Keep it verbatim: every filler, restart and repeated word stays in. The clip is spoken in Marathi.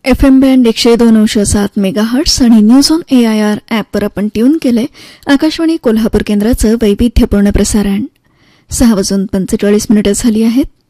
एफ एम बँड एकशे दोन अंश सात मेगा हर्ट्स आणि news on A I R ॲपवर आपण ट्यून केले आकाशवाणी कोल्हापूर केंद्राचं वैविध्यपूर्ण प्रसारण. सहा वाजून पंचेचाळीस मिनिटं झाली आहेत.